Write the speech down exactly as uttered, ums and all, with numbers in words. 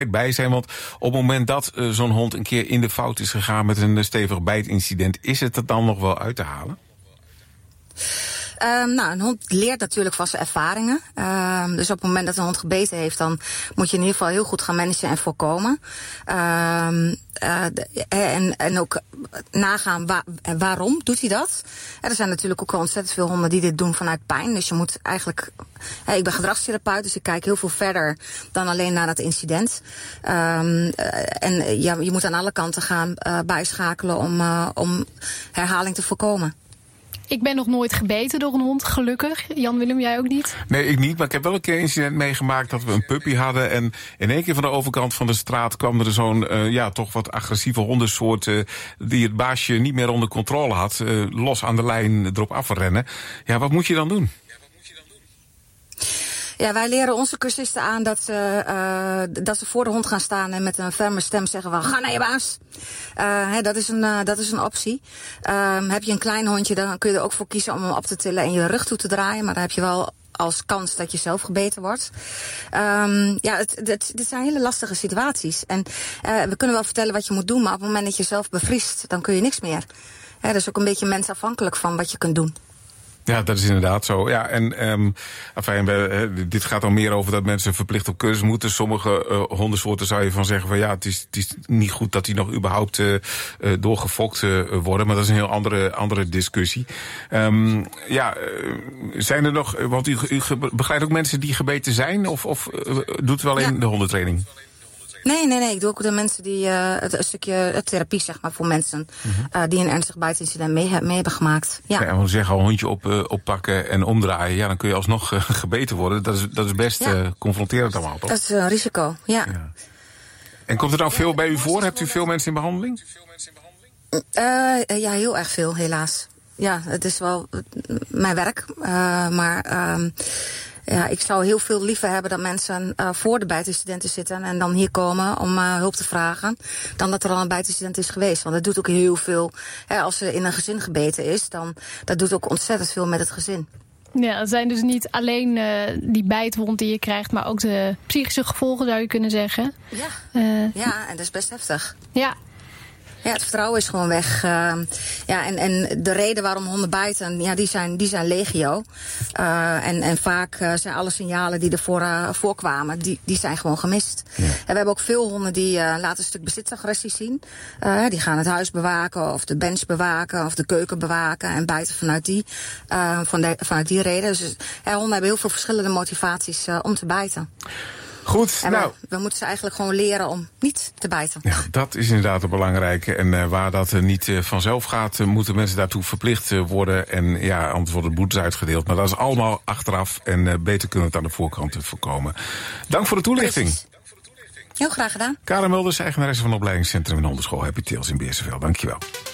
bij zijn. Want op het moment dat uh, zo'n hond een keer in de fout is gegaan met een stevig bijtincident, is het er dan nog wel uit te halen? Um, nou, een hond leert natuurlijk van zijn ervaringen. Um, dus op het moment dat een hond gebeten heeft, dan moet je in ieder geval heel goed gaan managen en voorkomen. Um, uh, en, en ook nagaan waar, waarom doet hij dat. En er zijn natuurlijk ook wel ontzettend veel honden die dit doen vanuit pijn. Dus je moet eigenlijk... Hey, ik ben gedragstherapeut, dus ik kijk heel veel verder dan alleen naar dat incident. Um, uh, en ja, je moet aan alle kanten gaan uh, bijschakelen om, uh, om herhaling te voorkomen. Ik ben nog nooit gebeten door een hond, gelukkig. Jan-Willem, jij ook niet? Nee, ik niet, maar ik heb wel een keer een incident meegemaakt dat we een puppy hadden. En in één keer van de overkant van de straat kwam er zo'n uh, ja, toch wat agressieve hondensoort uh, die het baasje niet meer onder controle had. Uh, los aan de lijn erop afrennen. Ja, wat moet je dan doen? Ja, wij leren onze cursisten aan dat ze, uh, dat ze voor de hond gaan staan en met een ferme stem zeggen van ga naar je baas. Uh, hè, dat is een, uh, dat is een optie. Um, heb je een klein hondje, dan kun je er ook voor kiezen om hem op te tillen en je rug toe te draaien. Maar dan heb je wel als kans dat je zelf gebeten wordt. Um, ja, het, het, dit zijn hele lastige situaties. En uh, we kunnen wel vertellen wat je moet doen, maar op het moment dat je zelf bevriest, dan kun je niks meer. Hè, dat is ook een beetje mensafhankelijk van wat je kunt doen. Ja, dat is inderdaad zo. Ja, en um, enfin, we, dit gaat dan meer over dat mensen verplicht op cursus moeten. Sommige uh, hondensoorten zou je van zeggen van ja, het is, het is niet goed dat die nog überhaupt uh, uh, doorgefokt uh, worden. Maar dat is een heel andere, andere discussie. Um, ja, uh, zijn er nog, want u, u begeleidt ook mensen die gebeten zijn of, of uh, doet u wel in ja. de hondentraining? Nee, nee, nee. Ik doe ook de mensen die uh, het, een stukje therapie, zeg maar, voor mensen mm-hmm. uh, die een ernstig bijtincident mee, mee hebben gemaakt. Ja. Ja, we zeggen al hondje op, uh, oppakken en omdraaien. Ja, dan kun je alsnog uh, gebeten worden. Dat is, dat is best ja. uh, confronterend allemaal, toch? Dat is een risico, ja. ja. En komt er nou veel bij u voor? Hebt u veel mensen in behandeling? Uh, ja, heel erg veel, helaas. Ja, het is wel mijn werk, uh, maar... Uh, Ja, ik zou heel veel liever hebben dat mensen uh, voor de bijtincidenten zitten en dan hier komen om uh, hulp te vragen, dan dat er al een bijtincident is geweest. Want dat doet ook heel veel. Hè, als er in een gezin gebeten is, dan dat doet ook ontzettend veel met het gezin. Ja, het zijn dus niet alleen uh, die bijtwond die je krijgt, maar ook de psychische gevolgen, zou je kunnen zeggen. Ja, uh, ja en dat is best heftig. Ja. Ja, het vertrouwen is gewoon weg. Uh, ja, en, en de reden waarom honden bijten, ja, die zijn, die zijn legio. Uh, en, en vaak uh, zijn alle signalen die ervoor uh, voorkwamen, die, die zijn gewoon gemist. Ja. En we hebben ook veel honden die uh, laten een stuk bezitsagressie zien. Uh, die gaan het huis bewaken, of de bench bewaken, of de keuken bewaken en bijten vanuit die, uh, van de, vanuit die reden. Dus ja, honden hebben heel veel verschillende motivaties uh, om te bijten. Goed, en nou. We, we moeten ze eigenlijk gewoon leren om niet te bijten. Ja, dat is inderdaad het belangrijke. En uh, waar dat uh, niet uh, vanzelf gaat, uh, moeten mensen daartoe verplicht uh, worden. En ja, anders worden boetes uitgedeeld. Maar dat is allemaal achteraf en uh, beter kunnen we het aan de voorkant uh, voorkomen. Dank voor de toelichting. Precies. Heel graag gedaan. Karen Mulders, eigenaresse van het opleidingscentrum in Hondenschool Happy Tails in Beerseveld. Dankjewel.